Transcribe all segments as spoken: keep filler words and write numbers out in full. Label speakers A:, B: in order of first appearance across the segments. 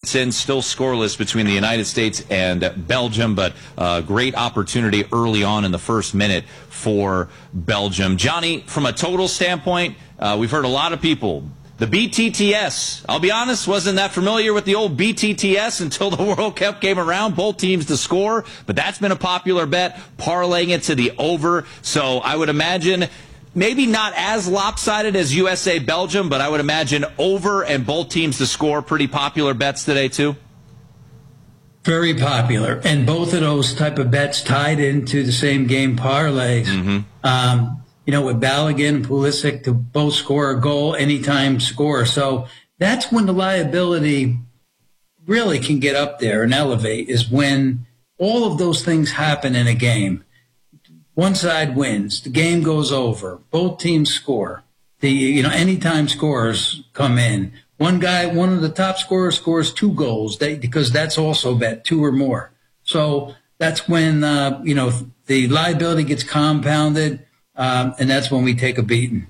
A: in, still scoreless between the United States and Belgium, but uh, great opportunity early on in the first minute for Belgium. Johnny, from a total standpoint, uh, we've heard a lot of people. The B T T S, I'll be honest, wasn't that familiar with the old B T T S until the World Cup came around. Both teams to score, but that's been a popular bet, parlaying it to the over. So I would imagine maybe not as lopsided as U S A Belgium, but I would imagine over and both teams to score, pretty popular bets today too.
B: Very popular, and both of those type of bets tied into the same game parlays. Mm-hmm. Um, you know, with Balogun and Pulisic to both score a goal, anytime score. So that's when the liability really can get up there and elevate, is when all of those things happen in a game. One side wins, the game goes over, both teams score. The, you know, anytime scorers come in. One guy, one of the top scorers scores two goals, they, because that's also bet, two or more. So that's when, uh, you know, the liability gets compounded. Um, and that's when we take a beating.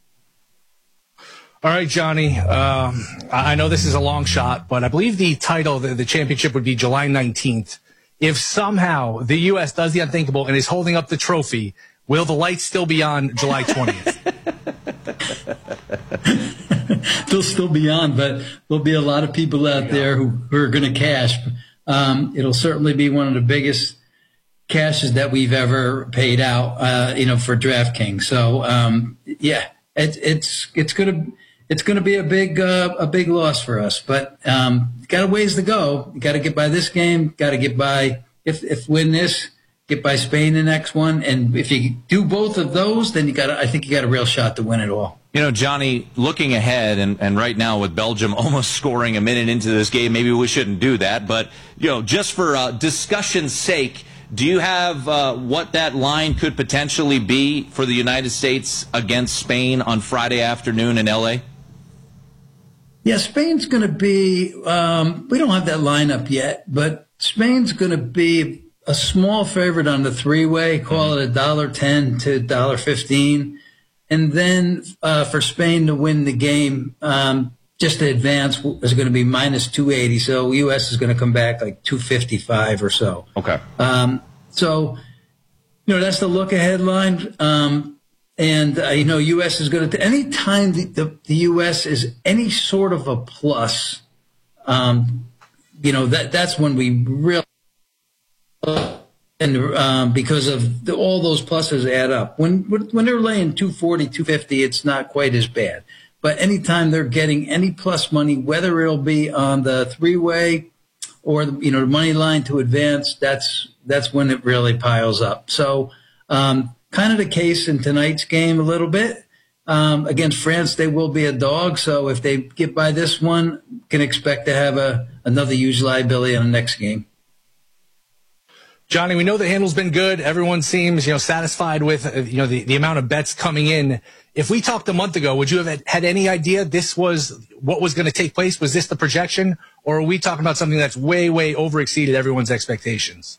C: All right, Johnny. Um, I know this is a long shot, but I believe the title, the, the championship, would be July nineteenth. If somehow the U S does the unthinkable and is holding up the trophy, will the lights still be on July twentieth?
B: They'll still be on, but there'll be a lot of people out there who, who are going to cash. Um, it'll certainly be one of the biggest cashes that we've ever paid out, uh, you know, for DraftKings. So, um, yeah, it, it's, it's going to, it's going to be a big, uh, a big loss for us, but, um, got a ways to go. You got to get by this game, got to get by, if, if win this, get by Spain the next one. And if you do both of those, then you got I think you got a real shot to win it all.
A: You know, Johnny, looking ahead, and, and right now with Belgium almost scoring a minute into this game, maybe we shouldn't do that. But, you know, just for uh, discussion's sake, do you have uh, what that line could potentially be for the United States against Spain on Friday afternoon in L A?
B: Yeah, Spain's going to be, um, we don't have that lineup yet, but Spain's going to be a small favorite on the three-way, call it a dollar ten to a dollar fifteen. And then uh, for Spain to win the game, um, just to advance, is going to be minus two eighty. So U S is going to come back like two fifty-five or so.
A: Okay.
B: Um, so, you know, that's the look-ahead line. Um, and, uh, you know, U S is going to, any time the, the, the U S is any sort of a plus, um, you know, that that's when we really, and um, because of the, all those pluses add up. When when they're laying two forty, two fifty, it's not quite as bad. But anytime they're getting any plus money, whether it'll be on the three-way or the, you know, the money line to advance, that's that's when it really piles up. So um, kind of the case in tonight's game a little bit. Um, against France, they will be a dog. So if they get by this one, can expect to have a another huge liability on the next game.
C: Johnny, we know the handle's been good. Everyone seems, you know, satisfied with, uh, you know, the, the amount of bets coming in. If we talked a month ago, would you have had any idea this was what was going to take place? Was this the projection? Or are we talking about something that's way, way over exceeded everyone's expectations?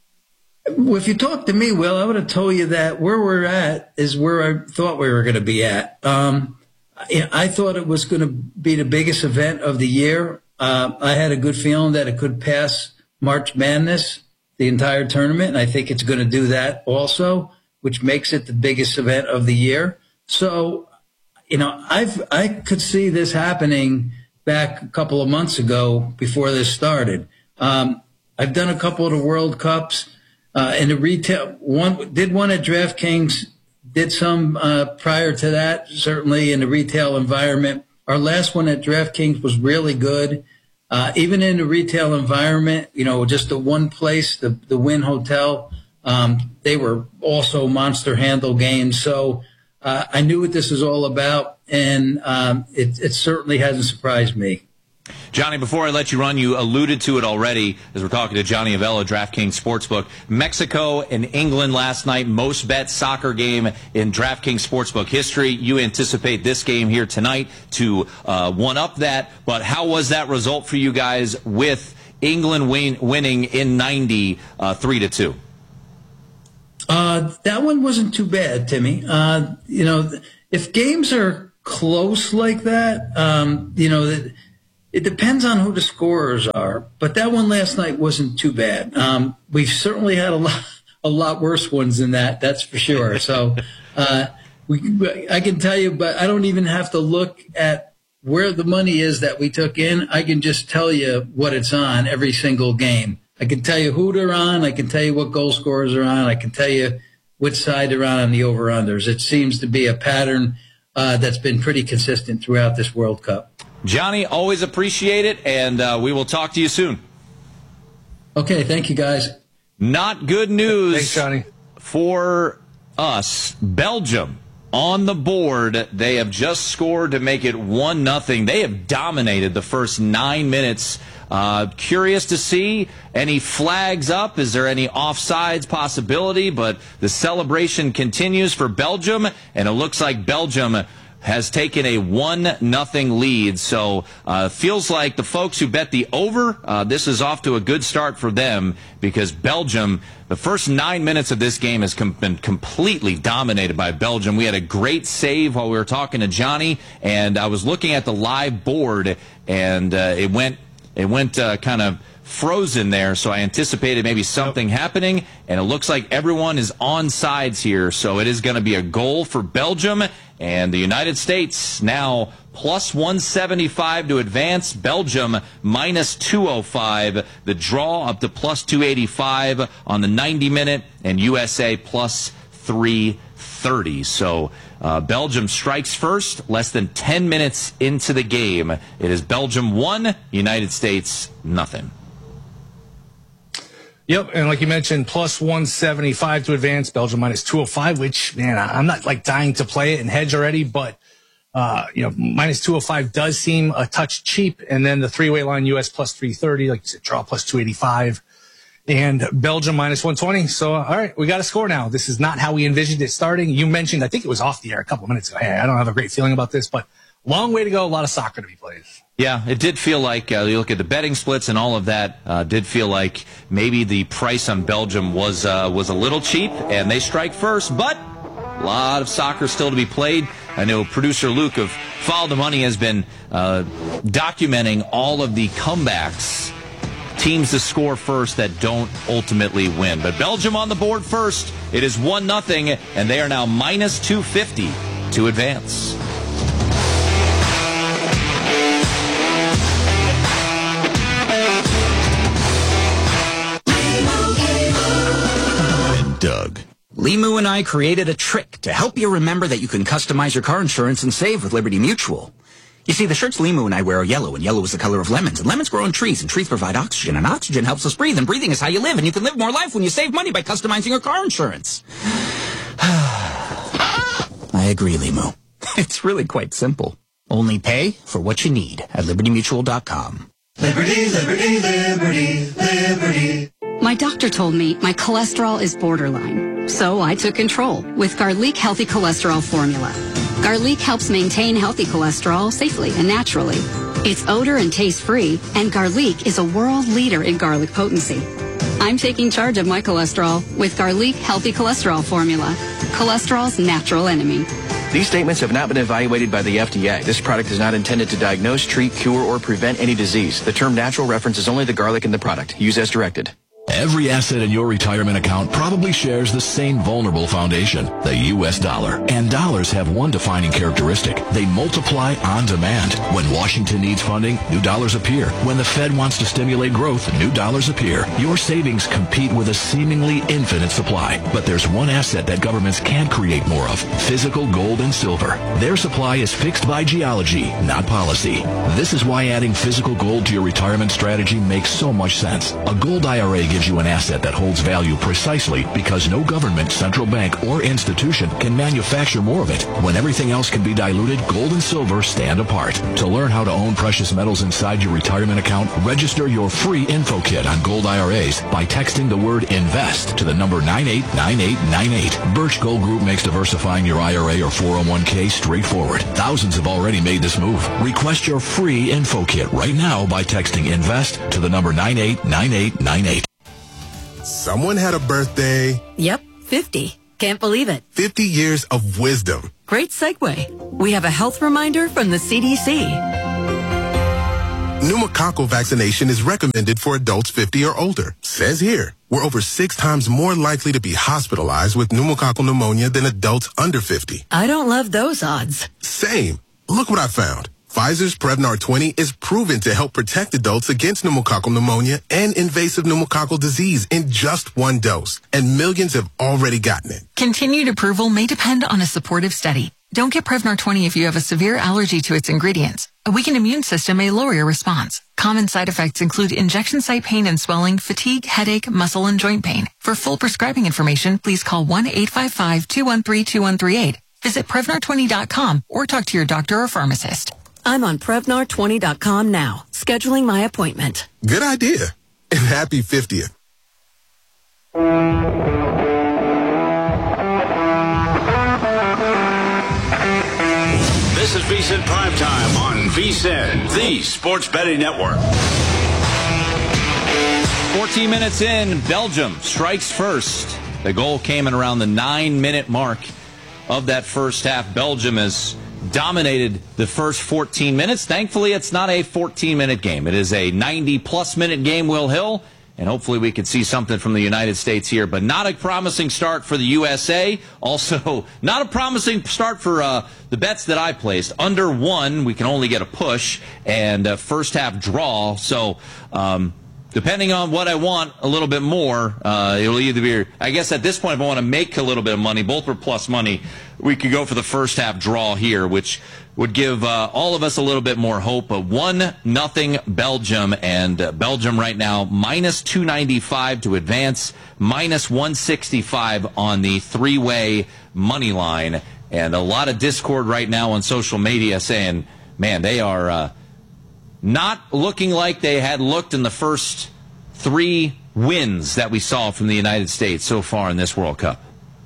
B: Well, if you talked to me, Will, I would have told you that where we're at is where I thought we were going to be at. Um, I thought it was going to be the biggest event of the year. Uh, I had a good feeling that it could pass March Madness, the entire tournament, and I think it's going to do that also, which makes it the biggest event of the year. So, you know, I've I could see this happening back a couple of months ago before this started. Um, I've done a couple of the World Cups uh, in the retail. One did one at DraftKings, did some uh, prior to that, certainly in the retail environment. Our last one at DraftKings was really good. Uh, even in the retail environment, you know, just the one place, the, the Wynn Hotel, um, they were also monster handle games. So uh, I knew what this was all about, and um, it, it certainly hasn't surprised me.
A: Johnny, before I let you run, you alluded to it already as we're talking to Johnny Avello, DraftKings Sportsbook. Mexico and England last night, most bet soccer game in DraftKings Sportsbook history. You anticipate this game here tonight to uh, one-up that, but how was that result for you guys with England win, winning in ninety, uh, three to two?
B: Uh, that one wasn't too bad, Timmy. Uh, you know, if games are close like that, um, you know, it depends on who the scorers are, but that one last night wasn't too bad. Um, we've certainly had a lot, a lot worse ones than that. That's for sure. So, uh, we, I can tell you, but I don't even have to look at where the money is that we took in. I can just tell you what it's on every single game. I can tell you who they're on. I can tell you what goal scorers are on. I can tell you which side they're on on the over-unders. It seems to be a pattern uh, that's been pretty consistent throughout this World Cup.
A: Johnny, always appreciate it, and uh, we will talk to you soon.
B: Okay, thank you, guys.
A: Not good news
C: Thanks, Johnny.
A: for us. Belgium on the board. They have just scored to make it one nothing. They have dominated the first nine minutes. Uh, curious to see any flags up. Is there any offsides possibility? But the celebration continues for Belgium, and it looks like Belgium has taken a one nothing lead. So uh, feels like the folks who bet the over, uh, this is off to a good start for them, because Belgium, the first nine minutes of this game has com- been completely dominated by Belgium. We had a great save while we were talking to Johnny, and I was looking at the live board, and uh, it went it went uh, kind of frozen there, so I anticipated maybe something yep. happening, and it looks like everyone is on sides here, so it is going to be a goal for Belgium, and the United States now plus one seventy-five to advance, Belgium minus two oh five, the draw up to plus two eighty-five on the ninety minute, and U S A plus three thirty. So uh, Belgium strikes first, less than ten minutes into the game. It is Belgium one, United States nothing.
C: Yep, and like you mentioned, plus one seventy-five to advance, Belgium minus two oh five, which, man, I'm not like dying to play it and hedge already, but, uh, you know, minus two oh five does seem a touch cheap. And then the three-way line, U S plus three thirty, like you said, draw plus two eighty-five, and Belgium minus one twenty. So, all right, we got a score now. This is not how we envisioned it starting. You mentioned, I think it was off the air a couple of minutes ago. Hey, I don't have a great feeling about this, but long way to go, a lot of soccer to be played.
A: Yeah, it did feel like, uh, you look at the betting splits and all of that, uh, did feel like maybe the price on Belgium was uh, was a little cheap, and they strike first, but a lot of soccer still to be played. I know producer Luke of Follow the Money has been uh, documenting all of the comebacks, teams to score first that don't ultimately win. But Belgium on the board first. It is one nothing, and they are now minus two fifty to advance.
D: Doug. Limu and I created a trick to help you remember that you can customize your car insurance and save with Liberty Mutual. You see, the shirts Limu and I wear are yellow, and yellow is the color of lemons, and lemons grow on trees, and trees provide oxygen, and oxygen helps us breathe, and breathing is how you live, and you can live more life when you save money by customizing your car insurance. I agree, Limu. It's really quite simple. Only pay for what you need at liberty mutual dot com.
E: Liberty, liberty, liberty, liberty.
F: My doctor told me my cholesterol is borderline, so I took control with Garlic Healthy Cholesterol Formula. Garlic helps maintain healthy cholesterol safely and naturally. It's odor and taste-free, and Garlic is a world leader in garlic potency. I'm taking charge of my cholesterol with Garlic Healthy Cholesterol Formula, cholesterol's natural enemy.
G: These statements have not been evaluated by the F D A. This product is not intended to diagnose, treat, cure, or prevent any disease. The term natural references only the garlic in the product. Use as directed.
H: Every asset in your retirement account probably shares the same vulnerable foundation, the U S dollar. And dollars have one defining characteristic. They multiply on demand. When Washington needs funding, new dollars appear. When the Fed wants to stimulate growth, new dollars appear. Your savings compete with a seemingly infinite supply. But there's one asset that governments can't create more of, physical gold and silver. Their supply is fixed by geology, not policy. This is why adding physical gold to your retirement strategy makes so much sense. A gold I R A gives you an asset that holds value precisely because no government, central bank, or institution can manufacture more of it. When everything else can be diluted, gold and silver stand apart. To learn how to own precious metals inside your retirement account, register your free info kit on gold I R As by texting the word INVEST to the number nine eight nine eight nine eight. Birch Gold Group makes diversifying your I R A or four oh one k straightforward. Thousands have already made this move. Request your free info kit right now by texting INVEST to the number nine eight nine eight nine eight.
I: Someone had a birthday.
J: Yep, fifty. Can't believe it.
I: fifty years of wisdom.
J: Great segue. We have a health reminder from the C D C.
I: Pneumococcal vaccination is recommended for adults fifty or older. Says here, we're over six times more likely to be hospitalized with pneumococcal pneumonia than adults under fifty.
J: I don't love those odds.
I: Same. Look what I found. Pfizer's Prevnar twenty is proven to help protect adults against pneumococcal pneumonia and invasive pneumococcal disease in just one dose. And millions have already gotten it.
K: Continued approval may depend on a supportive study. Don't get Prevnar twenty if you have a severe allergy to its ingredients. A weakened immune system may lower your response. Common side effects include injection site pain and swelling, fatigue, headache, muscle, and joint pain. For full prescribing information, please call one eight five five, two one three, two one three eight. Visit Prevnar twenty dot com or talk to your doctor or pharmacist.
J: I'm on Prevnar twenty dot com now, scheduling my appointment.
I: Good idea. And happy fiftieth.
L: This is V S I N Primetime on V S I N, the Sports Betting Network.
A: fourteen minutes in, Belgium strikes first. The goal came in around the nine-minute mark of that first half. Belgium has dominated the first fourteen minutes. Thankfully, it's not a fourteen-minute game. It is a ninety-plus minute game, Will Hill. And hopefully we could see something from the United States here. But not a promising start for the U S A. Also, not a promising start for uh, the bets that I placed. Under one, we can only get a push. And uh, first half draw. So, um, depending on what I want a little bit more, uh, it'll either be, I guess at this point, if I want to make a little bit of money, both were plus money, we could go for the first half draw here, which would give uh, all of us a little bit more hope. But one nothing Belgium, and uh, Belgium right now minus two ninety-five to advance, minus one sixty-five on the three-way money line. And a lot of discord right now on social media saying, man, they are uh, not looking like they had looked in the first three wins that we saw from the United States so far in this World Cup.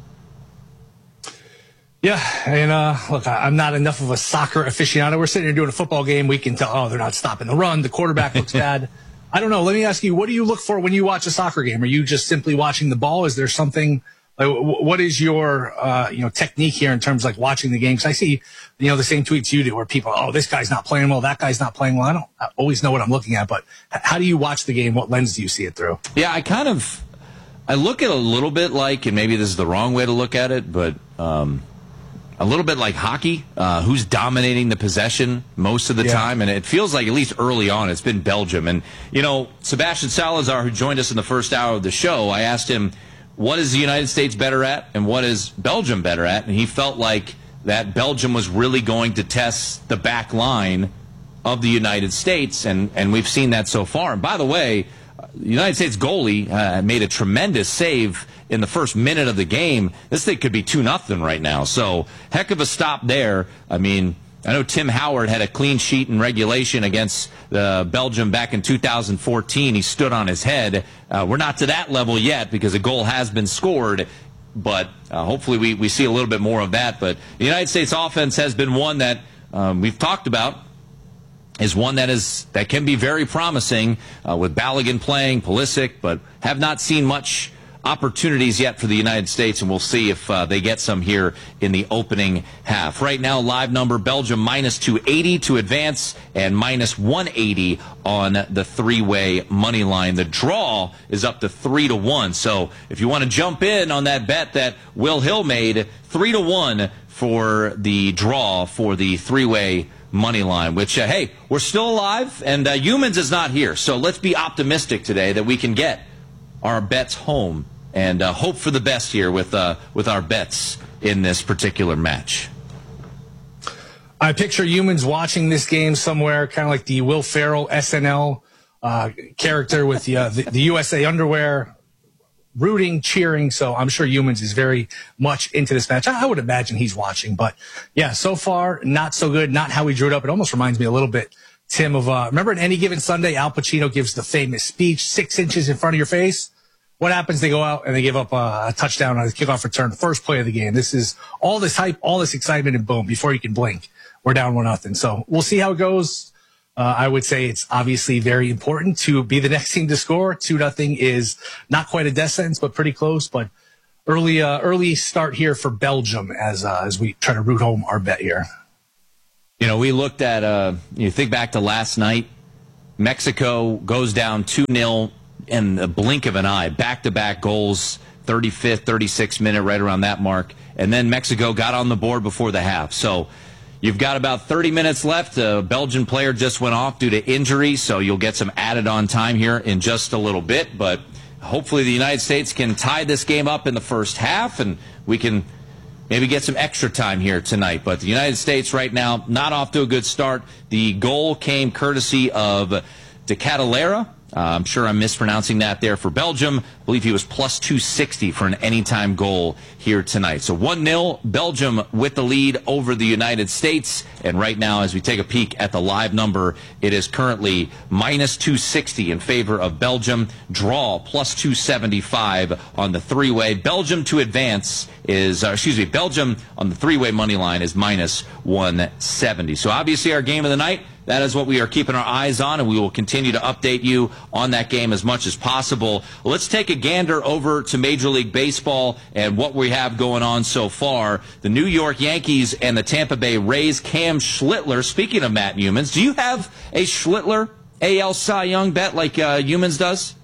C: Yeah, and uh, look, I, I'm not enough of a soccer aficionado. We're sitting here doing a football game. We can tell, oh, they're not stopping the run. The quarterback looks bad. I don't know. Let me ask you, what do you look for when you watch a soccer game? Are you just simply watching the ball? Is there something, like, what is your uh, you know technique here in terms of like watching the game? Because I see, you know, the same tweets you do where people, oh, this guy's not playing well, that guy's not playing well. I don't I always know what I'm looking at, but how do you watch the game? What lens do you see it through?
A: Yeah, I kind of, I look at it a little bit like, and maybe this is the wrong way to look at it, but um, a little bit like hockey, uh, who's dominating the possession most of the yeah. time. And it feels like, at least early on, it's been Belgium. And, you know, Sebastian Salazar, who joined us in the first hour of the show, I asked him, what is the United States better at and what is Belgium better at? And he felt like that Belgium was really going to test the back line of the United States. And, and we've seen that so far. And by the way, the United States goalie uh, made a tremendous save in the first minute of the game. This thing could be two nothing right now. So, heck of a stop there. I mean, I know Tim Howard had a clean sheet in regulation against uh, Belgium back in two thousand fourteen. He stood on his head. Uh, we're not to that level yet because a goal has been scored, but uh, hopefully we, we see a little bit more of that. But the United States offense has been one that um, we've talked about, is one that is that can be very promising uh, with Balogun playing, Pulisic, but have not seen much opportunities yet for the United States, and we'll see if uh, they get some here in the opening half. Right now, live number, Belgium minus two eighty to advance and minus one eighty on the three-way money line. The draw is up to three to one, so if you want to jump in on that bet that Will Hill made, three to one for the draw for the three-way money line, which, uh, hey, we're still alive, and uh, Humans is not here, so let's be optimistic today that we can get our bets home and uh, hope for the best here with uh, with our bets in this particular match.
C: I picture Humans watching this game somewhere, kind of like the Will Ferrell S N L uh, character with the, uh, the the U S A underwear, rooting, cheering. So I'm sure Humans is very much into this match. I would imagine he's watching, but yeah, so far not so good. Not how he drew it up. It almost reminds me a little bit, Tim, of uh, remember in Any Given Sunday, Al Pacino gives the famous speech, six inches in front of your face. What happens? They go out and they give up a, a touchdown on a kickoff return, the first play of the game. This is all this hype, all this excitement, and boom, before you can blink, we're down one nothing. So we'll see how it goes. Uh, I would say it's obviously very important to be the next team to score. Two nothing is not quite a death sentence, but pretty close. But early, uh, early start here for Belgium as uh, as we try to root home our bet here.
A: You know, we looked at, uh, you think back to last night, Mexico goes down two nil in the blink of an eye. Back-to-back goals, thirty-fifth, thirty-sixth minute, right around that mark. And then Mexico got on the board before the half. So you've got about thirty minutes left. A Belgian player just went off due to injury, so you'll get some added-on time here in just a little bit. But hopefully the United States can tie this game up in the first half, and we can maybe get some extra time here tonight. But the United States right now not off to a good start. The goal came courtesy of De Catalera. Uh, I'm sure I'm mispronouncing that there for Belgium. I believe he was plus two sixty for an anytime goal here tonight. So one nil, Belgium with the lead over the United States. And right now, as we take a peek at the live number, it is currently minus two sixty in favor of Belgium. Draw plus two seventy-five on the three-way. Belgium to advance is, uh, excuse me, Belgium on the three-way money line is minus one seventy. So obviously our game of the night, that is what we are keeping our eyes on, and we will continue to update you on that game as much as possible. Let's take a gander over to Major League Baseball and what we have going on so far. The New York Yankees and the Tampa Bay Rays. Cam Schlittler, speaking of Matt Youmans, do you have a Schlittler A L Cy Young bet like uh, Youmans does?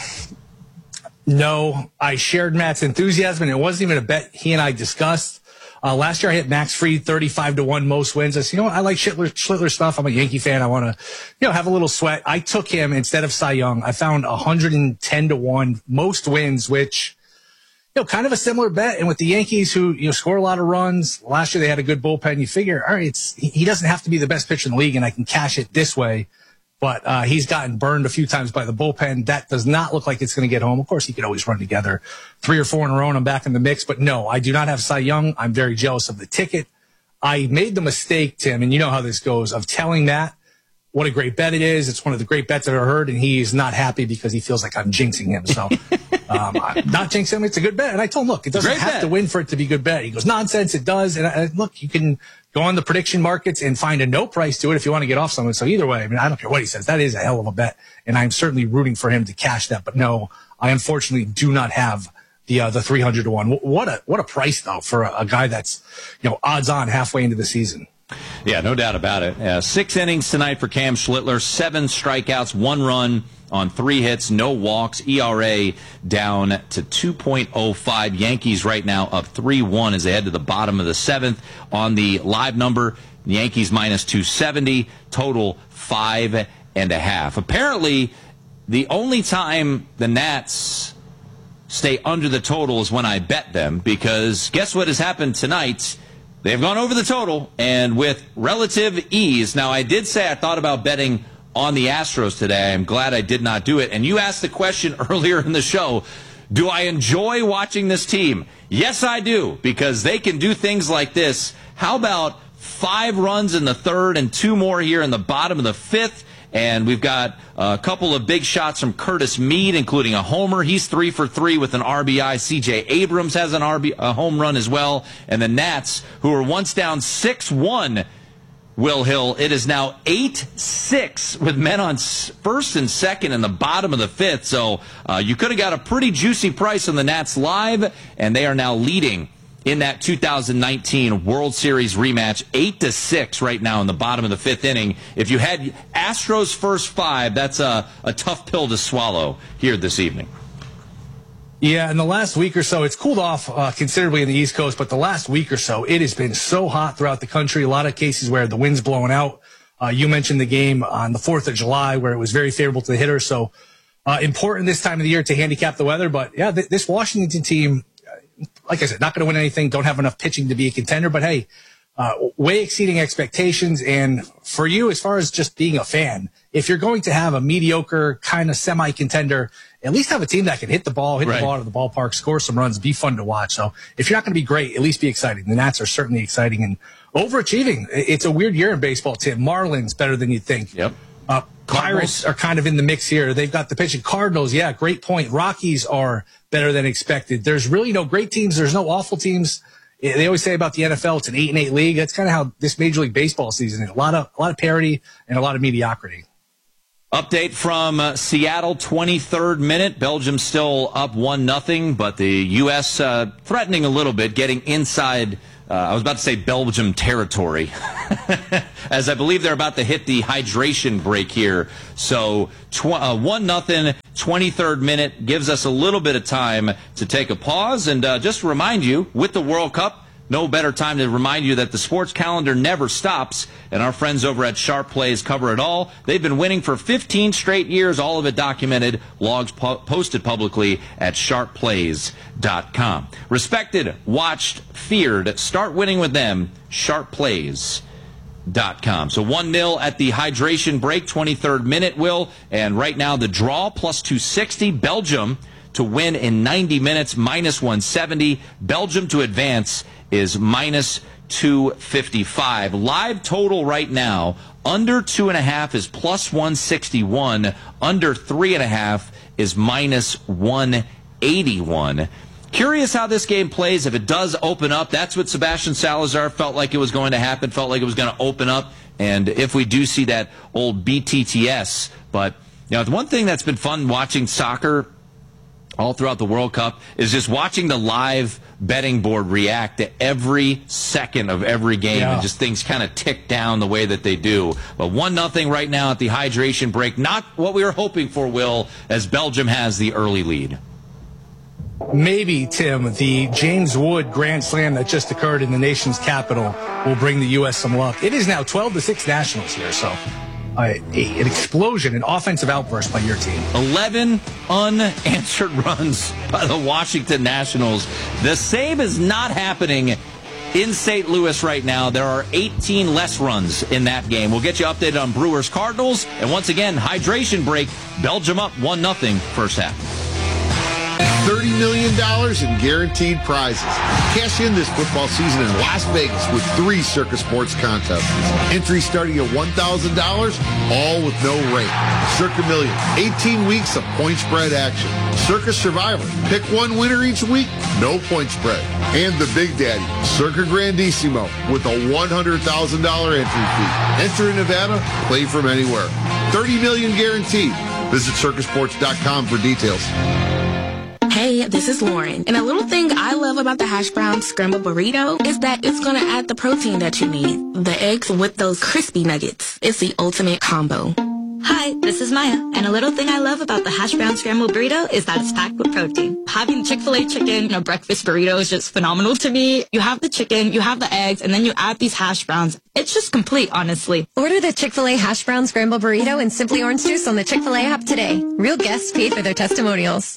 C: No, I shared Matt's enthusiasm, and it wasn't even a bet he and I discussed. Uh, last year I hit Max Fried thirty-five to one most wins. I said, you know what? I like Schlittler, Schlittler stuff. I'm a Yankee fan. I want to, you know, have a little sweat. I took him instead of Cy Young. I found one hundred ten to one most wins, which, you know, kind of a similar bet. And with the Yankees who, you know, score a lot of runs, last year they had a good bullpen. You figure, all right, it's, he doesn't have to be the best pitcher in the league and I can cash it this way. But uh, he's gotten burned a few times by the bullpen. That does not look like it's going to get home. Of course, he could always run together three or four in a row, and I'm back in the mix. But no, I do not have Cy Young. I'm very jealous of the ticket. I made the mistake, Tim, and you know how this goes, of telling Matt what a great bet it is. It's one of the great bets I've ever heard, and he's not happy because he feels like I'm jinxing him. So um, I'm not jinxing him. It's a good bet. And I told him, look, it doesn't have bet. to win for it to be a good bet. He goes, nonsense, it does. And I, look, you can go on the prediction markets and find a no price to it if you want to get off someone. So either way, I mean, I don't care what he says. That is a hell of a bet. And I'm certainly rooting for him to cash that. But no, I unfortunately do not have the uh, the three hundred to one. What a what a price, though, for a, a guy that's, you know, odds on halfway into the season.
A: Yeah, no doubt about it. Uh, six innings tonight for Cam Schlittler, seven strikeouts, one run on three hits, no walks. E R A down to two point oh five. Yankees right now up three one as they head to the bottom of the seventh. On the live number, the Yankees minus two seventy, total five and a half. Apparently, the only time the Nats stay under the total is when I bet them, because guess what has happened tonight? They've gone over the total, and with relative ease. Now, I did say I thought about betting on the Astros today. I'm glad I did not do it. And you asked the question earlier in the show, do I enjoy watching this team? Yes, I do, because they can do things like this. How about five runs in the third and two more here in the bottom of the fifth? And we've got a couple of big shots from Curtis Mead, including a homer. He's three for three with an R B I. C J Abrams has an R B I, a home run as well. And the Nats, who were once down six one, Will Hill, it is now eight six with men on first and second in the bottom of the fifth. So uh, you could have got a pretty juicy price on the Nats live, and they are now leading in that two thousand nineteen World Series rematch, eight to six right now in the bottom of the fifth inning. If you had Astros first five, that's a, a tough pill to swallow here this evening.
C: Yeah, in the last week or so, it's cooled off uh, considerably in the East Coast, but the last week or so, it has been so hot throughout the country. A lot of cases where the wind's blowing out. Uh, you mentioned the game on the fourth of July where it was very favorable to the hitters. So uh, important this time of the year to handicap the weather. But, yeah, th- this Washington team, like I said, not going to win anything, don't have enough pitching to be a contender. But, hey, uh, way exceeding expectations. And for you, as far as just being a fan, if you're going to have a mediocre kind of semi-contender, at least have a team that can hit the ball, hit right. the ball out of the ballpark, score some runs, be fun to watch. So if you're not going to be great, at least be exciting. The Nats are certainly exciting and overachieving. It's a weird year in baseball, Tim. Marlins better than you'd think.
A: Yep.
C: Uh, Pirates are kind of in the mix here. They've got the pitching. Cardinals, yeah, great point. Rockies are better than expected. There's really no great teams. There's no awful teams. They always say about the N F L, it's an eight and eight league. That's kind of how this Major League Baseball season is. A lot of, a lot of parity and a lot of mediocrity.
A: Update from uh, Seattle, twenty-third minute. Belgium still up one nothing, but the U S uh, threatening a little bit, getting inside uh, I was about to say Belgium territory, as I believe they're about to hit the hydration break here. So tw- uh, one nothing, twenty-third minute gives us a little bit of time to take a pause. And uh, just to remind you, with the World Cup, no better time to remind you that the sports calendar never stops, and our friends over at Sharp Plays cover it all. They've been winning for fifteen straight years, all of it documented, logs po- posted publicly at sharp plays dot com. Respected, watched, feared. Start winning with them, sharp plays dot com. So one nil at the hydration break, twenty-third minute, Will, and right now the draw, plus two sixty, Belgium to win in ninety minutes, minus one seventy. Belgium to advance is minus two fifty-five. Live total right now, under two and a half is plus one sixty-one. Under three and a half is minus one eighty-one. Curious how this game plays. If it does open up, that's what Sebastian Salazar felt like it was going to happen, felt like it was going to open up. And if we do see that old B T T S, but you know, the one thing that's been fun watching soccer all throughout the World Cup is just watching the live betting board react to every second of every game, yeah. and just things kind of tick down the way that they do. But one nothing right now at the hydration break. Not what we were hoping for, Will, as Belgium has the early lead.
C: Maybe, Tim, the James Wood Grand Slam that just occurred in the nation's capital will bring the U S some luck. It is now twelve to six Nationals here, so Uh, a, an explosion, an offensive outburst by your team.
A: eleven unanswered runs by the Washington Nationals. The same is not happening in Saint Louis right now. There are eighteen less runs in that game. We'll get you updated on Brewers Cardinals. And once again, hydration break. Belgium up one nothing first half.
M: thirty million dollars in guaranteed prizes. Cash in this football season in Las Vegas with three Circus Sports contests. Entry starting at one thousand dollars, all with no rate. Circa Million, eighteen weeks of point spread action. Circus Survivor, pick one winner each week, no point spread. And the Big Daddy, Circa Grandissimo, with a one hundred thousand dollars entry fee. Enter in Nevada, play from anywhere. thirty million dollars guaranteed. Visit circus sports dot com for details.
N: Hey, this is Lauren. And a little thing I love about the hash brown scrambled burrito is that it's going to add the protein that you need. The eggs with those crispy nuggets. It's the ultimate combo.
O: Hi, this is Maya. And a little thing I love about the hash brown scrambled burrito is that it's packed with protein. Having Chick-fil-A chicken in a breakfast burrito is just phenomenal to me. You have the chicken, you have the eggs, and then you add these hash browns. It's just complete, honestly.
P: Order the Chick-fil-A hash brown scrambled burrito and Simply Orange Juice on the Chick-fil-A app today. Real guests paid for their testimonials.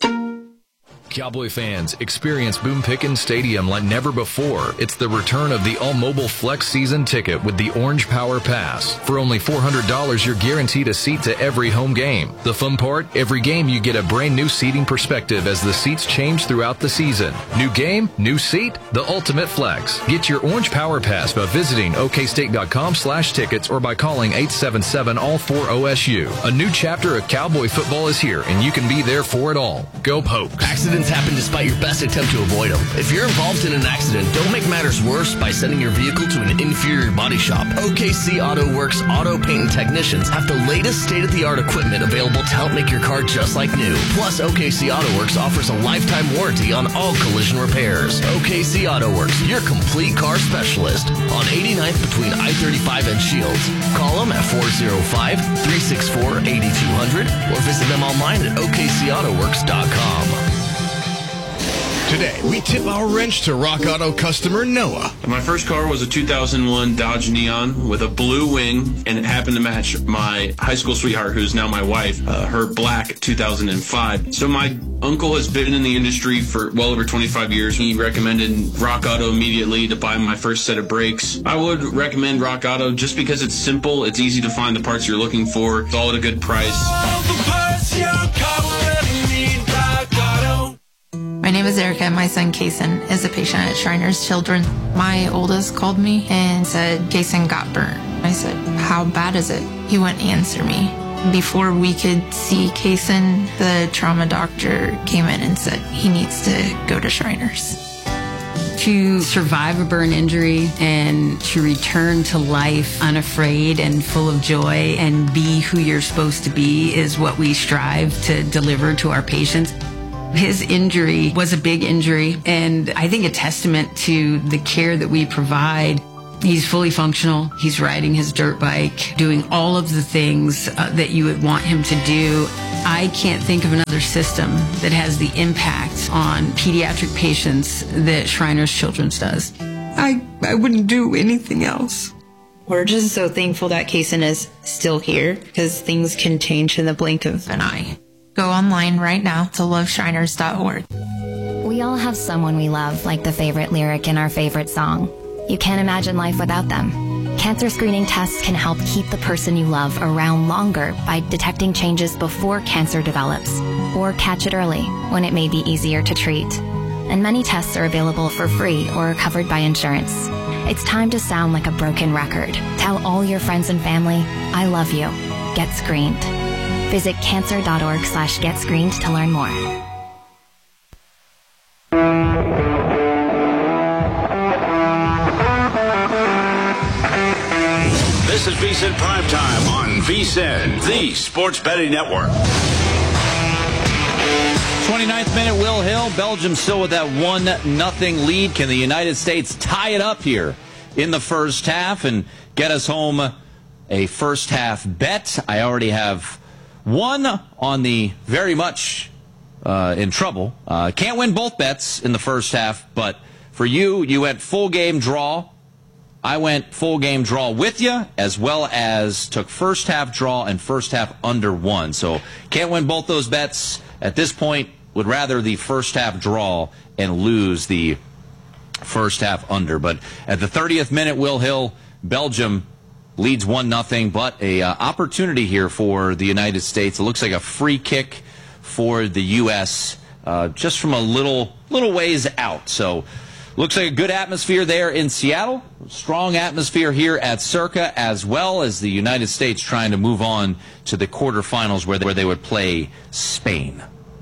Q: Cowboy fans, experience Boone Pickens Stadium like never before. It's the return of the all-mobile flex season ticket with the Orange Power Pass. For only four hundred dollars, you're guaranteed a seat to every home game. The fun part? Every game you get a brand new seating perspective as the seats change throughout the season. New game, new seat, the ultimate flex. Get your Orange Power Pass by visiting o k state dot com slash tickets or by calling eight seven seven all four O S U. A new chapter of Cowboy football is here, and you can be there for it all. Go Pokes.
R: Accidents happen despite your best attempt to avoid them. If you're involved in an accident, don't make matters worse by sending your vehicle to an inferior body shop. O K C Auto Works auto paint and technicians have the latest state-of-the-art equipment available to help make your car just like new. Plus, O K C Auto Works offers a lifetime warranty on all collision repairs. O K C Auto Works, your complete car specialist on eighty-ninth between I thirty-five and Shields. Call them at four oh five, three six four, eight two zero zero or visit them online at o k c auto works dot com.
S: Today, we tip our wrench to Rock Auto customer Noah.
T: My first car was a two thousand one Dodge Neon with a blue wing, and it happened to match my high school sweetheart, who's now my wife, uh, her black two thousand five. So my uncle has been in the industry for well over twenty-five years. He recommended Rock Auto immediately to buy my first set of brakes. I would recommend Rock Auto just because it's simple, it's easy to find the parts you're looking for, it's all at a good price.
E: All the parts your car will ever need, Rock Auto.
U: My name is Erica, and my son Kason is a patient at Shriners Children. My oldest called me and said Kason got burnt. I said, how bad is it? He wouldn't answer me. Before we could see Kason, the trauma doctor came in and said he needs to go to Shriners.
V: To survive a burn injury and to return to life unafraid and full of joy and be who you're supposed to be is what we strive to deliver to our patients. His injury was a big injury, and I think a testament to the care that we provide. He's fully functional. He's riding his dirt bike, doing all of the things uh, that you would want him to do. I can't think of another system that has the impact on pediatric patients that Shriners Children's does. I, I wouldn't do anything else.
B: We're just so thankful that Kaysen is still here because things can change in the blink of an eye.
U: Go online right now to love shriners dot org.
D: We all have someone we love, like the favorite lyric in our favorite song. You can't imagine life without them. Cancer screening tests can help keep the person you love around longer by detecting changes before cancer develops, or catch it early when it may be easier to treat. And many tests are available for free or are covered by insurance. It's time to sound like a broken record. Tell all your friends and family, I love you. Get screened. Visit cancer.org slash get screened to learn more.
L: This is VSiN Primetime on VSiN, the Sports Betting Network.
A: twenty-ninth minute, Will Hill. Belgium still with that one nothing lead. Can the United States tie it up here in the first half and get us home a first half bet? I already have one on the very much uh, in trouble. Uh, can't win both bets in the first half, but for you, you went full game draw. I went full game draw with you, as well as took first half draw and first half under one. So can't win both those bets. At this point, would rather the first half draw and lose the first half under. But at the thirtieth minute, Will Hill, Belgium leads one nothing, but a uh, opportunity here for the United States. It looks like a free kick for the U S uh, just from a little little ways out. So looks like a good atmosphere there in Seattle. Strong atmosphere here at Circa, as well as the United States trying to move on to the quarterfinals where they, where they would play Spain.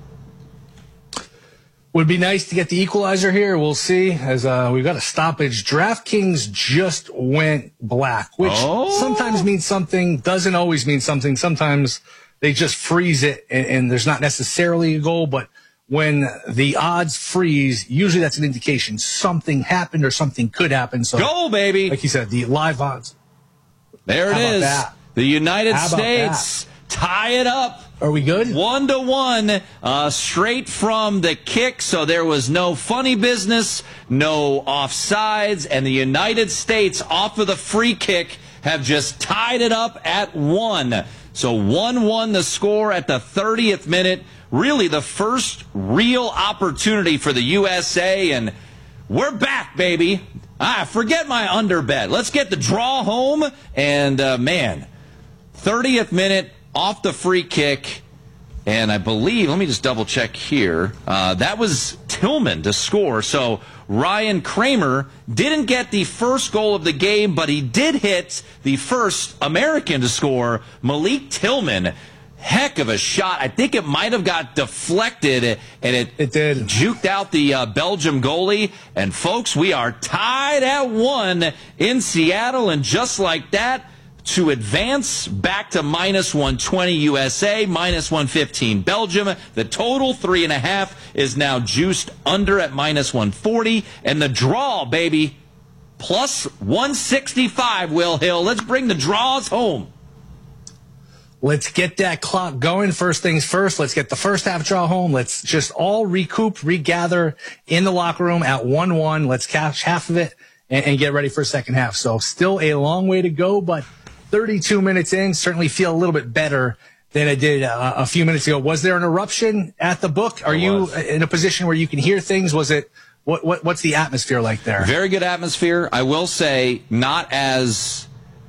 C: Would be nice to get the equalizer here. We'll see, as uh, we've got a stoppage. DraftKings just went black, which
A: oh.
C: sometimes means something, doesn't always mean something. Sometimes they just freeze it, and, and there's not necessarily a goal, but when the odds freeze, usually that's an indication something happened or something could happen. So,
A: go, baby.
C: Like you said, the live odds.
A: There it
C: How about
A: is.
C: that?
A: The United
C: How about
A: States
C: that?
A: tie it up.
C: Are we good?
A: One to one, uh, straight from the kick. So there was no funny business, no offsides, and the United States off of the free kick have just tied it up at one. So one one the score at the thirtieth minute. Really the first real opportunity for the U S A, and we're back, baby. Ah, forget my under bet. Let's get the draw home, and uh, man, thirtieth minute off the free kick, and I believe, let me just double check here, uh, that was Tillman to score. So Ryan Kramer didn't get the first goal of the game, but he did hit the first American to score, Malik Tillman. Heck of a shot. I think it might have got deflected, and it,
C: it did.
A: juked out the uh, Belgium goalie. And, folks, we are tied at one in Seattle, and just like that, to advance back to minus one twenty U S A, minus one fifteen Belgium. The total, three and a half, is now juiced under at minus one forty. And the draw, baby, plus one sixty-five, Will Hill. Let's bring the draws home.
C: Let's get that clock going. First things first, let's get the first half draw home. Let's just all recoup, regather in the locker room at one one. Let's catch half of it and, and get ready for a second half. So still a long way to go, but thirty-two minutes in, certainly feel a little bit better than I did uh, a few minutes ago. Was there an eruption at the book? Are you in a position where you can hear things? Was it, what, what what's the atmosphere like there?
A: Very good atmosphere. I will say not as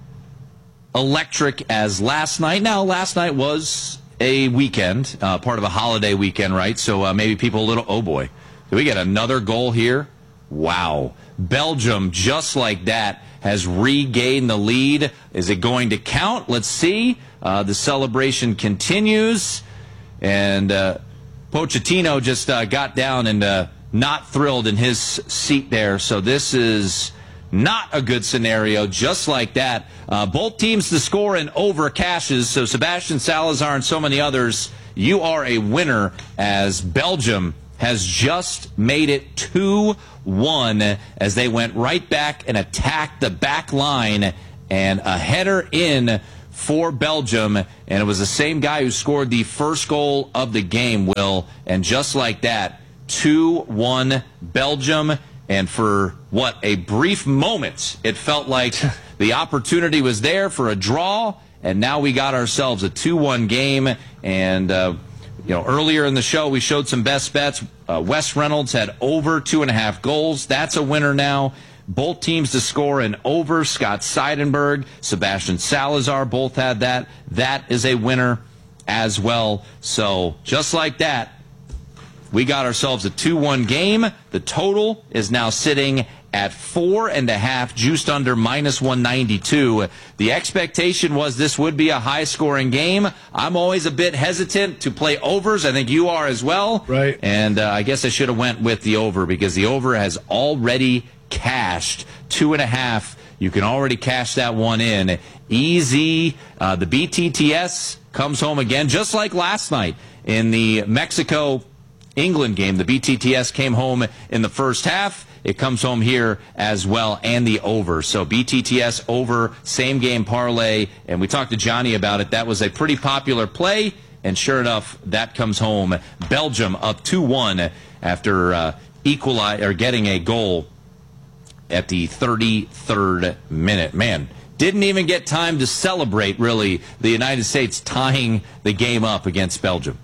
A: electric as last night. Now, last night was a weekend, uh, part of a holiday weekend, right? So uh, maybe people a little, oh boy, did we get another goal here? Wow. Belgium, just like that, has regained the lead. Is it going to count? Let's see. Uh, the celebration continues. And uh, Pochettino just uh, got down and uh, not thrilled in his seat there. So this is not a good scenario. Just like that, uh, both teams to score and over cashes. So Sebastian Salazar and so many others you are a winner, as Belgium has just made it two one as they went right back and attacked the back line, and a header in for Belgium, and it was the same guy who scored the first goal of the game, Will, and just like that, two one Belgium. And for, what, a brief moment, it felt like the opportunity was there for a draw, and now we got ourselves a two one game. And, uh, you know, earlier in the show, we showed some best bets. Uh, Wes Reynolds had over two and a half goals. That's a winner now. Both teams to score an over. Scott Seidenberg, Sebastian Salazar both had that. That is a winner as well. So, just like that, we got ourselves a two one game. The total is now sitting at four and a half, juiced under minus one ninety-two. The expectation was this would be a high-scoring game. I'm always a bit hesitant to play overs. I think you are as well.
C: Right.
A: And uh, I guess I should have went with the over, because the over has already cashed two and a half. You can already cash that one in. Easy. Uh, the B T T S comes home again, just like last night in the Mexico England game. The B T T S came home in the first half. It comes home here as well, and the over. So B T T S over, same game parlay, and we talked to Johnny about it. That was a pretty popular play, and sure enough, that comes home. Belgium up two one after uh, equali- or getting a goal at the thirty-third minute. Man, didn't even get time to celebrate, really, the United States tying the game up against Belgium.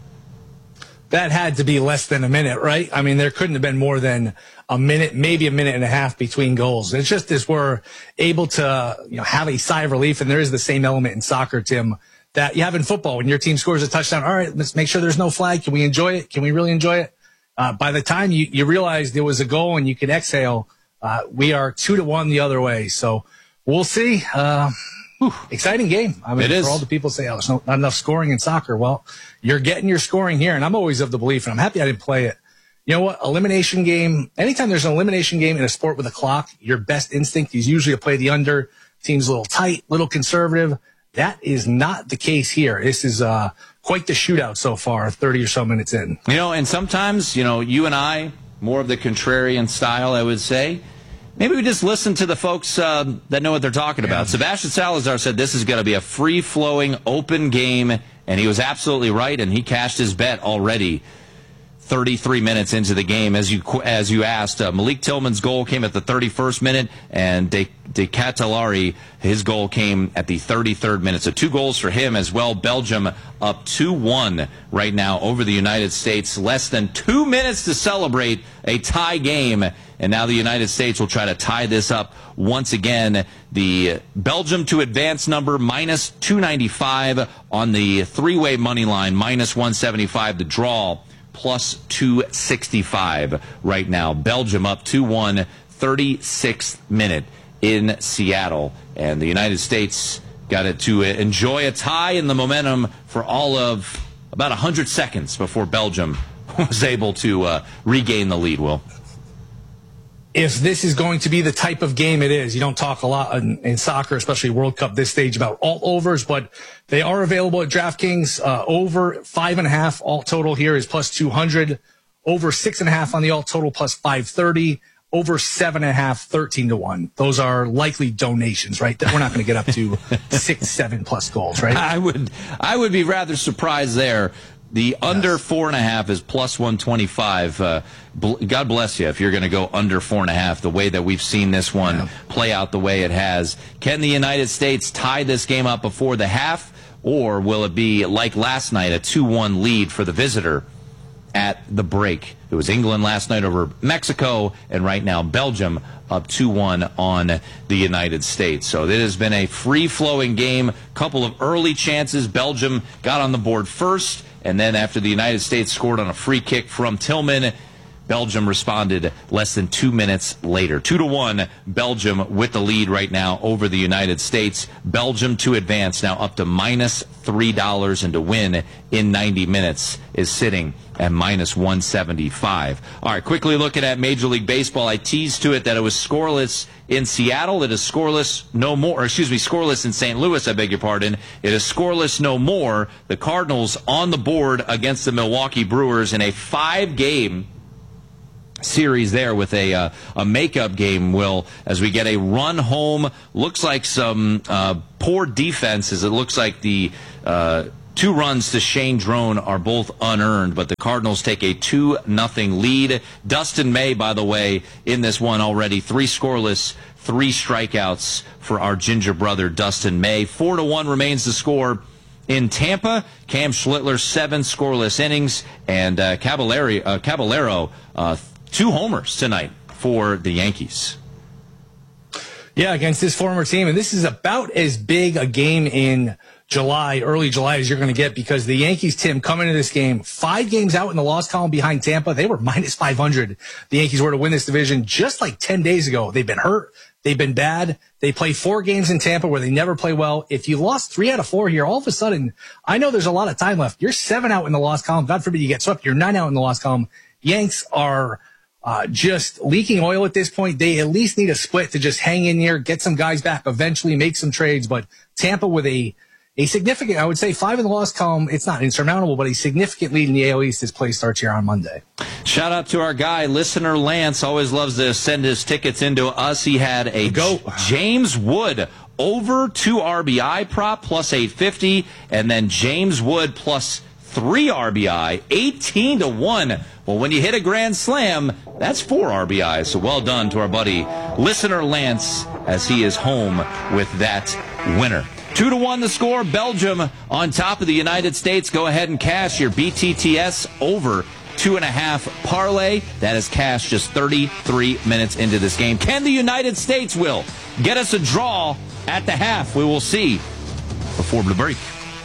C: That had to be less than a minute, right? I mean, there couldn't have been more than a minute, maybe a minute and a half between goals. It's just as we're able to, you know, have a sigh of relief, and there is the same element in soccer, Tim, that you have in football. When your team scores a touchdown, all right, let's make sure there's no flag. Can we enjoy it? Can we really enjoy it? Uh, by the time you, you realize there was a goal and you can exhale, uh, we are two to one the other way. So we'll see. Uh, Whew, exciting game. I mean,
A: it is.
C: For all the people say, oh, there's no, not enough scoring in soccer. Well, you're getting your scoring here, and I'm always of the belief, and I'm happy I didn't play it. You know what? Elimination game, anytime there's an elimination game in a sport with a clock, your best instinct is usually to play the under. Team's a little tight, little conservative. That is not the case here. This is uh, quite the shootout so far, thirty or so minutes in.
A: You know, and sometimes, you know, you and I, more of the contrarian style, I would say, maybe we just listen to the folks uh, that know what they're talking about. Yeah. Sebastian Salazar said this is going to be a free-flowing, open game, and he was absolutely right, and he cashed his bet already thirty-three minutes into the game. As you as you asked, uh, Malik Tillman's goal came at the thirty-first minute, and De, De Catalari, his goal came at the thirty-third minute. So two goals for him as well. Belgium up two one right now over the United States. Less than two minutes to celebrate a tie game, and now the United States will try to tie this up once again. The Belgium to advance number, minus two ninety-five on the three-way money line, minus one seventy-five the draw, plus two sixty-five right now. Belgium up two one, thirty-sixth minute in Seattle. And the United States got it to enjoy a tie in the momentum for all of about one hundred seconds before Belgium was able to uh, regain the lead, Will.
C: If this is going to be the type of game it is, you don't talk a lot in, in soccer, especially World Cup this stage, about alt overs, but they are available at DraftKings. Uh, over five and a half alt total here is plus two hundred. Over six and a half on the alt total plus five thirty. Over seven and a half, thirteen to one. Those are likely donations, right? We're not going to get up to six, seven plus goals, right?
A: I would, I would be rather surprised there. The under yes. four and a half is plus one twenty-five. Uh, bl- God bless you if you're going to go under four and a half, the way that we've seen this one yeah. play out the way it has. Can the United States tie this game up before the half, or will it be like last night, a two one lead for the visitor at the break? It was England last night over Mexico, and right now Belgium up two one on the United States. So it has been a free-flowing game. Couple of early chances. Belgium got on the board first, and then after the United States scored on a free kick from Tillman, Belgium responded less than two minutes later. Two to one, Belgium with the lead right now over the United States. Belgium to advance now up to minus three dollars, and to win in ninety minutes is sitting at minus one seventy-five. All right, quickly looking at Major League Baseball. I teased to it that it was scoreless in Seattle. It is scoreless no more. Or excuse me, scoreless in Saint Louis, I beg your pardon. It is scoreless no more. The Cardinals on the board against the Milwaukee Brewers in a five-game series there with a uh, a makeup game, Will, as we get a run home. Looks like some uh, poor defense, as it looks like the uh, two runs to Shane Drone are both unearned, but the Cardinals take a two nothing lead. Dustin May, by the way, in this one already, three scoreless, three strikeouts for our ginger brother Dustin May. Four to one remains the score in Tampa. Cam Schlittler, seven scoreless innings, and uh, Caballero, uh, Caballero uh, two homers tonight for the Yankees.
C: Yeah, against this former team. And this is about as big a game in July, early July, as you're going to get, because the Yankees, Tim, come into this game five games out in the loss column behind Tampa. They were minus five hundred. The Yankees were to win this division just like ten days ago. They've been hurt. They've been bad. They play four games in Tampa where they never play well. If you lost three out of four here, all of a sudden, I know there's a lot of time left. You're seven out in the loss column. God forbid you get swept. You're nine out in the loss column. Yanks are Uh, just leaking oil at this point. They at least need a split to just hang in there, get some guys back, eventually make some trades. But Tampa with a, a significant, I would say five in the loss column. It's not insurmountable, but a significant lead in the A L East as play starts here on Monday.
A: Shout out to our guy, listener Lance. Always loves to send his tickets into us. He had a go James Wood over two R B I prop plus eight fifty, and then James Wood plus three R B I, eighteen to one. Well, when you hit a grand slam, that's four R B Is. So well done to our buddy, listener Lance, as he is home with that winner. Two to one the score. Belgium on top of the United States. Go ahead and cash your B T T S over two and a half parlay. That is cash just thirty-three minutes into this game. Can the United States, Will, get us a draw at the half? We will see before the break.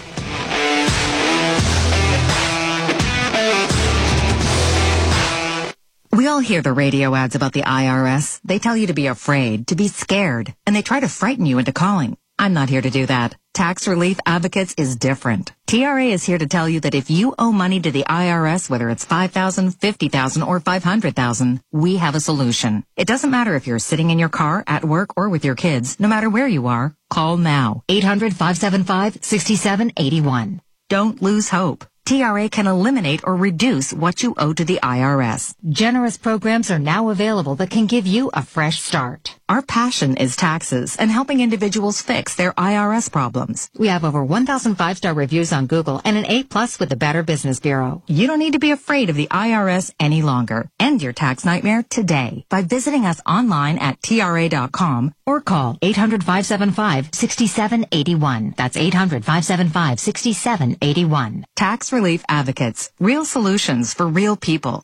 F: We all hear the radio ads about the I R S. They tell you to be afraid, to be scared, and they try to frighten you into calling. I'm not here to do that. Tax Relief Advocates is different. T R A is here to tell you that if you owe money to the I R S, whether it's five thousand dollars, fifty thousand dollars, or five hundred thousand dollars, we have a solution. It doesn't matter if you're sitting in your car, at work, or with your kids. No matter where you are, call now. eight hundred, five seven five, six seven eight one. Don't lose hope. T R A can eliminate or reduce what you owe to the I R S. Generous programs are now available that can give you a fresh start. Our passion is taxes and helping individuals fix their I R S problems. We have over one thousand five-star reviews on Google and an A plus with the Better Business Bureau. You don't need to be afraid of the I R S any longer. End your tax nightmare today by visiting us online at T R A dot com or call eight hundred, five seven five, six seven eight one. That's eight hundred, five seven five, six seven eight one. Tax Relief Advocates. Real solutions for real people.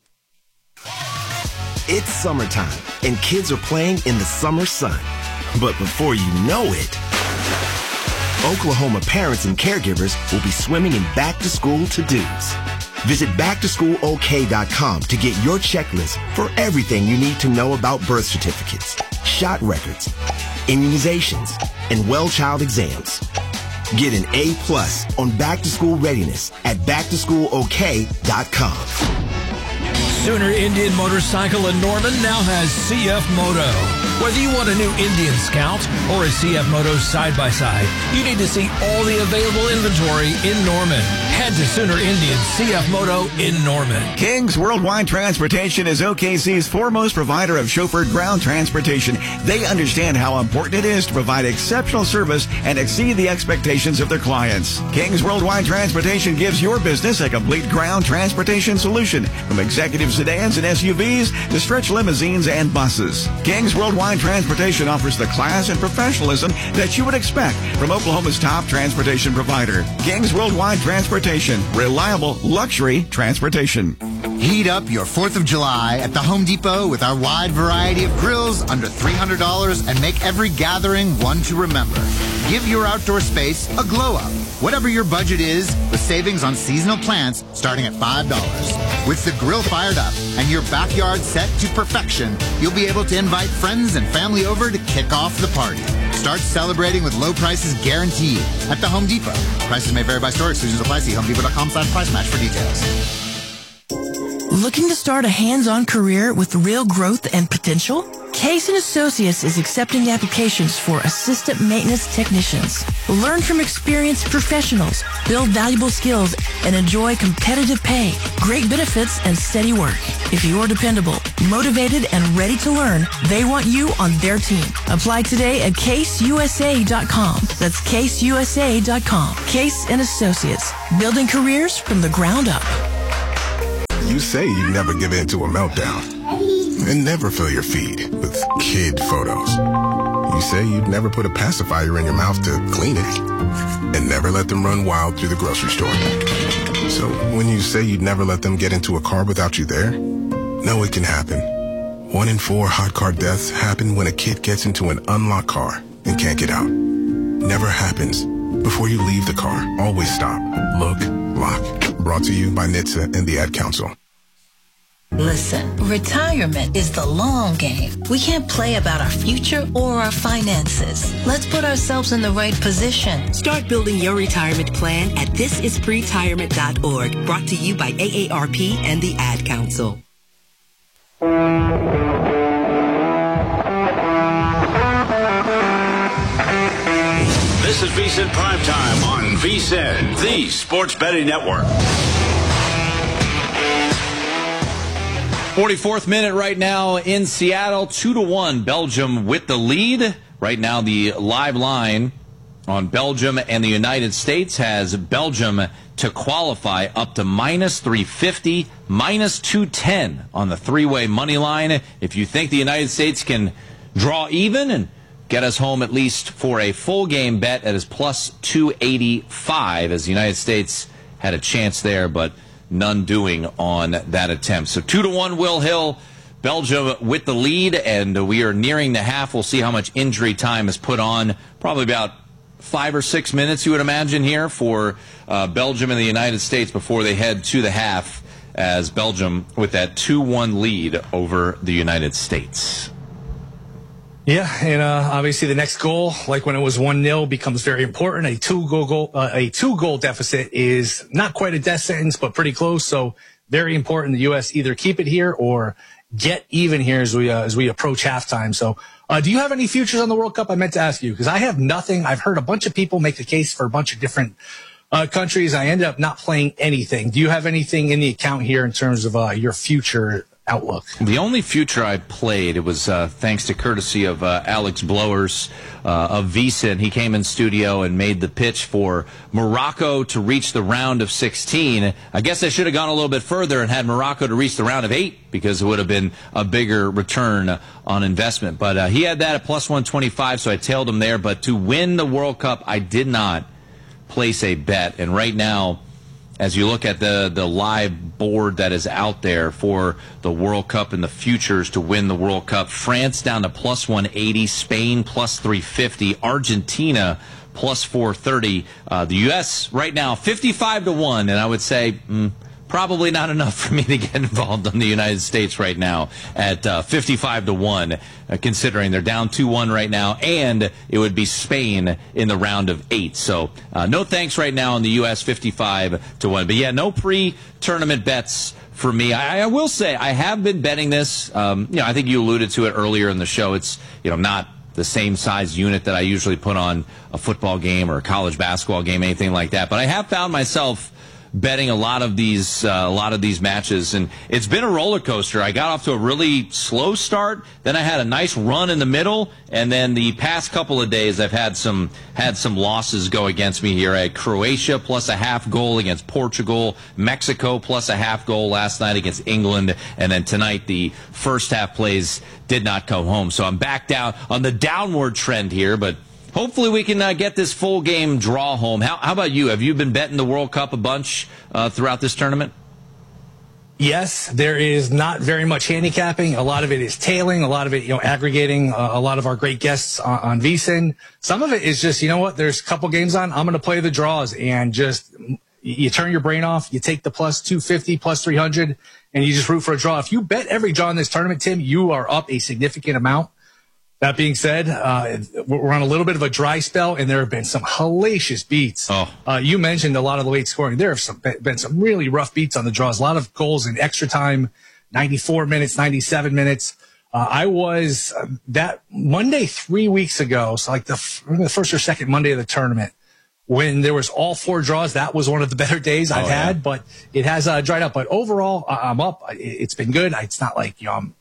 G: It's summertime, and kids are playing in the summer sun. But before you know it, Oklahoma parents and caregivers will be swimming in back-to-school to-dos. Visit back to school O K dot com to get your checklist for everything you need to know about birth certificates, shot records, immunizations, and well-child exams. Get an A plus on back-to-school readiness at back to school O K dot com.
E: Sooner Indian Motorcycle in Norman now has C F Moto. Whether you want a new Indian Scout or a C F Moto side-by-side, you need to see all the available inventory in Norman. Head to Sooner Indian C F Moto in Norman.
W: King's Worldwide Transportation is O K C's foremost provider of chauffeured ground transportation. They understand how important it is to provide exceptional service and exceed the expectations of their clients. King's Worldwide Transportation gives your business a complete ground transportation solution, from executive sedans and S U Vs to stretch limousines and buses. King's Worldwide Transportation offers the class and professionalism that you would expect from Oklahoma's top transportation provider. King's Worldwide Transportation. Reliable luxury transportation.
X: Heat up your fourth of July at the Home Depot with our wide variety of grills under three hundred dollars and make every gathering one to remember. Give your outdoor space a glow up. whatever your budget is, with savings on seasonal plants starting at five dollars. With the grill fired up and your backyard set to perfection, you'll be able to invite friends and family over to kick off the party. Start celebrating with low prices guaranteed at the Home Depot. Prices may vary by store. Exclusions apply. See homedepot.com slash price match for details.
H: Looking to start a hands-on career with real growth and potential? Case and Associates is accepting applications for assistant maintenance technicians. Learn from experienced professionals, build valuable skills, and enjoy competitive pay, great benefits, and steady work. If you're dependable, motivated, and ready to learn, they want you on their team. Apply today at case u s a dot com. That's case u s a dot com. Case and Associates, building careers from the ground up.
I: You say you never give in to a meltdown and never fill your feed with kid photos. You say you'd never put a pacifier in your mouth to clean it and never let them run wild through the grocery store. So when you say you'd never let them get into a car without you there, no, it can happen. One in four hot car deaths happen when a kid gets into an unlocked car and can't get out. Never happens. Before you leave the car, always stop, look, lock. Brought to you by N H T S A and the Ad Council.
J: Listen, retirement is the long game. We can't play about our future or our finances. Let's put ourselves in the right position.
K: Start building your retirement plan at this is pretirement dot org. Brought to you by A A R P and the Ad Council.
L: This is VSiN Primetime on VSiN, the Sports Betting Network.
A: forty-fourth minute right now in Seattle, two to one. Belgium with the lead. Right now, the live line on Belgium and the United States has Belgium to qualify up to minus three fifty, minus two ten on the three-way money line. If you think the United States can draw even and get us home at least for a full game bet, at is plus two eighty-five, as the United States had a chance there, but none doing on that attempt. So two to one, Will Hill, Belgium with the lead, and we are nearing the half. We'll see how much injury time is put on. Probably about five or six minutes, you would imagine, here for uh, Belgium and the United States before they head to the half, as Belgium with that two one lead over the United States.
C: Yeah, and uh, obviously the next goal, like when it was one nil, becomes very important. A two-goal goal, uh, a two-goal deficit is not quite a death sentence, but pretty close. So very important the U S either keep it here or get even here as we uh, as we approach halftime. So uh, do you have any futures on the World Cup? I meant to ask you, because I have nothing. I've heard a bunch of people make the case for a bunch of different uh, countries. I ended up not playing anything. Do you have anything in the account here in terms of uh, your future outlook?
A: The only future I played, it was uh, thanks to courtesy of uh, Alex Blowers uh, of VSiN. He came in studio and made the pitch for Morocco to reach the round of sixteen. I guess I should have gone a little bit further and had Morocco to reach the round of eight, because it would have been a bigger return on investment. But uh, he had that at plus one twenty-five, so I tailed him there. But to win the World Cup, I did not place a bet. And right now, as you look at the, the live board that is out there for the World Cup and the futures to win the World Cup, France down to plus one eighty, Spain plus three fifty, Argentina plus four thirty. Uh, the U S right now fifty-five to one, and I would say mm, probably not enough for me to get involved on the United States right now at uh, fifty-five to one, uh, considering they're down two one right now, and it would be Spain in the round of eight. So uh, no thanks right now on the U S fifty-five to one. But yeah, no pre-tournament bets for me. I, I will say I have been betting this. Um, you know, I think you alluded to it earlier in the show. It's, you know, not the same size unit that I usually put on a football game or a college basketball game, anything like that. But I have found myself betting a lot of these uh, a lot of these matches, and it's been a roller coaster. I got off to a really slow start, then I had a nice run in the middle, and then the past couple of days I've had some had some losses go against me here. I had Croatia plus a half goal against Portugal, Mexico plus a half goal last night against England, and then tonight the first half plays did not come home. So I'm back down on the downward trend here, but hopefully we can uh, get this full game draw home. How, how about you? Have you been betting the World Cup a bunch uh, throughout this tournament?
C: Yes, there is not very much handicapping. A lot of it is tailing. A lot of it, you know, aggregating uh, a lot of our great guests on, on VSiN. Some of it is just, you know what, there's a couple games on. I'm going to play the draws and just you turn your brain off. You take the plus two fifty, plus three hundred, and you just root for a draw. If you bet every draw in this tournament, Tim, you are up a significant amount. That being said, uh, we're on a little bit of a dry spell, and there have been some hellacious beats.
A: Oh.
C: Uh, you mentioned a lot of the late scoring. There have some, been some really rough beats on the draws. A lot of goals in extra time, ninety-four minutes, ninety-seven minutes. Uh, I was uh, that Monday three weeks ago, so like the, f- the first or second Monday of the tournament, when there was all four draws. That was one of the better days I've oh, yeah. had, but it has uh, dried up. But overall, uh, I'm up. It's been good. It's not like, you know, I'm,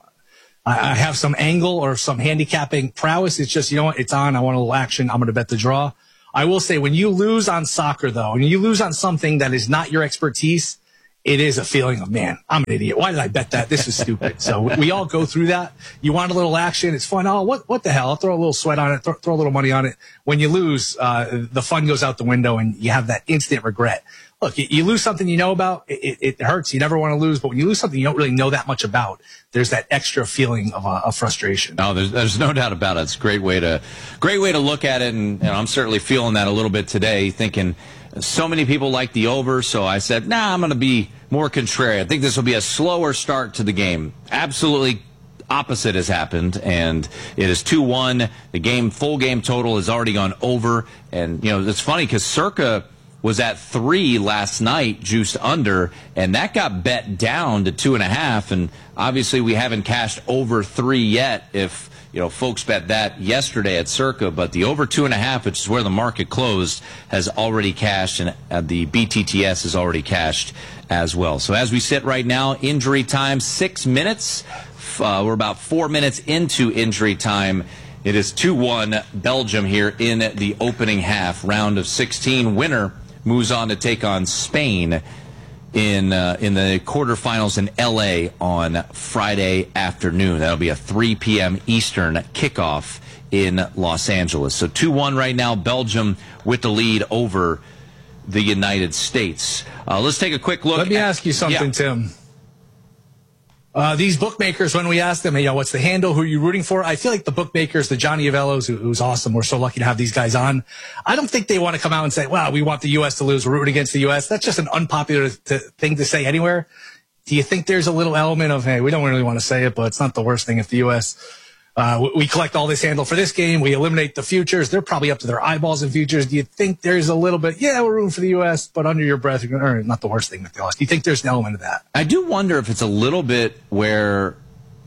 C: I have some angle or some handicapping prowess. It's just, you know what, it's on. I want a little action. I'm going to bet the draw. I will say, when you lose on soccer, though, and you lose on something that is not your expertise, it is a feeling of, man, I'm an idiot. Why did I bet that? This is stupid. So we all go through that. You want a little action. It's fun. Oh, what, what the hell? I'll throw a little sweat on it, throw, throw a little money on it. When you lose, uh, the fun goes out the window and you have that instant regret. Look, you, you lose something you know about, it, it hurts. You never want to lose. But when you lose something you don't really know that much about, there's that extra feeling of, uh, of frustration.
A: No, there's, there's no doubt about it. It's a great way to, great way to look at it. And, and I'm certainly feeling that a little bit today, thinking so many people like the over. So I said, nah, I'm going to be more contrary. I think this will be a slower start to the game. Absolutely opposite has happened, and it is two one. The game, full game total has already gone over. And, you know, it's funny because Circa was at three last night, juiced under, and that got bet down to two and a half. And obviously we haven't cashed over three yet. If, you know, folks bet that yesterday at Circa, but the over two and a half, which is where the market closed, has already cashed, and uh, the B T T S has already cashed as well. So as we sit right now, injury time, six minutes. Uh, we're about four minutes into injury time. It is two one Belgium here in the opening half, round of sixteen. Winner moves on to take on Spain in uh, in the quarterfinals in L A on Friday afternoon. That'll be a three p.m. Eastern kickoff in Los Angeles. So two one right now, Belgium with the lead over the United States. Uh, let's take a quick look.
C: Let me
A: at,
C: ask you something,
A: yeah.
C: Tim. Uh, these bookmakers, when we ask them, you know, what's the handle? Who are you rooting for? I feel like the bookmakers, the Johnny Avellos, who, who's awesome. We're so lucky to have these guys on. I don't think they want to come out and say, wow, we want the U S to lose. We're rooting against the U S. That's just an unpopular to, thing to say anywhere. Do you think there's a little element of, hey, we don't really want to say it, but it's not the worst thing if the U S Uh, we collect all this handle for this game. We eliminate the futures. They're probably up to their eyeballs in futures. Do you think there's a little bit, yeah, we're rooting for the U S, but under your breath, you're going to, not the worst thing that they lost. Do you think there's an element of that?
A: I do wonder if it's a little bit where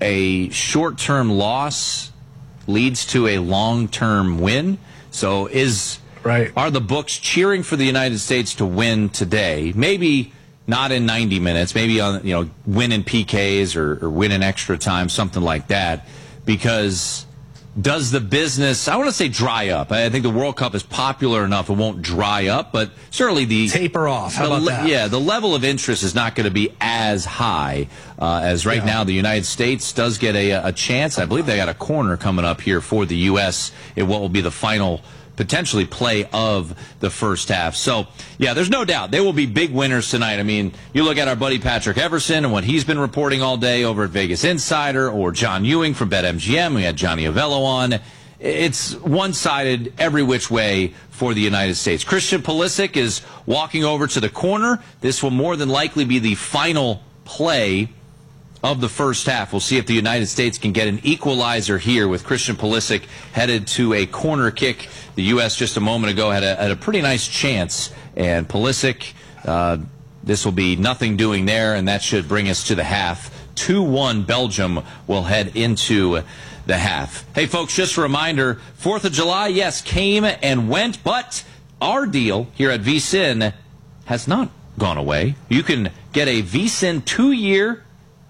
A: a short-term loss leads to a long-term win. So is,
C: right.
A: Are the books cheering for the United States to win today? Maybe not in ninety minutes, maybe on, you know, win in P Ks or, or win in extra time, something like that. Because does the business, I want to say dry up. I think the World Cup is popular enough it won't dry up, but certainly the
C: taper off. How
A: the,
C: about that?
A: Yeah, the level of interest is not going to be as high uh, as right yeah. now. The United States does get a, a chance. I believe they got a corner coming up here for the U S in what will be the final potentially play of the first half. So, yeah, there's no doubt they will be big winners tonight. I mean, you look at our buddy Patrick Everson and what he's been reporting all day over at Vegas Insider, or John Ewing from BetMGM. We had Johnny Avello on. It's one-sided every which way for the United States. Christian Pulisic is walking over to the corner. This will more than likely be the final play of the first half. We'll see if the United States can get an equalizer here with Christian Pulisic headed to a corner kick. The U S just a moment ago had a, had a pretty nice chance, and Pulisic, uh, this will be nothing doing there, and that should bring us to the half. two one Belgium will head into the half. Hey, folks, just a reminder, fourth of July, yes, came and went, but our deal here at VSiN has not gone away. You can get a VSiN two-year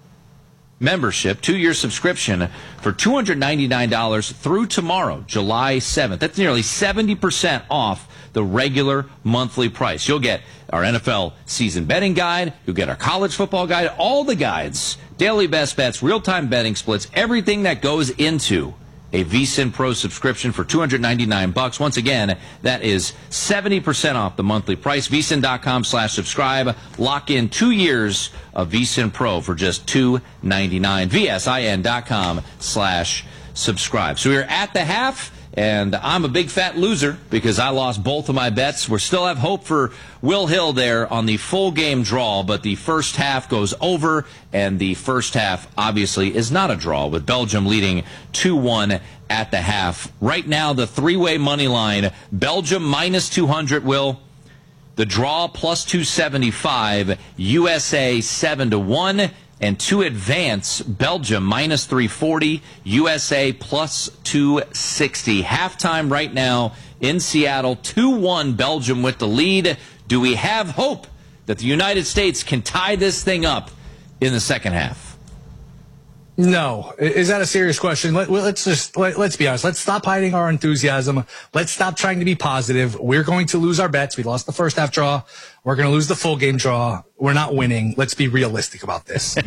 A: membership, two-year subscription for two hundred ninety-nine dollars through tomorrow, July seventh. That's nearly seventy percent off the regular monthly price. You'll get our N F L season betting guide. You'll get our college football guide, all the guides, daily best bets, real-time betting splits, everything that goes into a VSiN Pro subscription for two hundred ninety-nine bucks. Once again, that is seventy percent off the monthly price. VSiN.com slash subscribe. Lock in two years of VSiN Pro for just two hundred ninety-nine dollars. VSIN.com slash subscribe. So we're at the half. And I'm a big fat loser because I lost both of my bets. We still have hope for Will Hill there on the full game draw, but the first half goes over, and the first half obviously is not a draw, with Belgium leading two one at the half. Right now, the three-way money line, Belgium minus two hundred, Will. The draw plus two seventy-five, U S A seven to one. And to advance, Belgium minus three forty, U S A plus two sixty. Halftime right now in Seattle, two one Belgium with the lead. Do we have hope that the United States can tie this thing up in the second half?
C: No. Is that a serious question? Let, let's just, let, let's be honest. Let's stop hiding our enthusiasm. Let's stop trying to be positive. We're going to lose our bets. We lost the first half draw. We're going to lose the full game draw. We're not winning. Let's be realistic about this.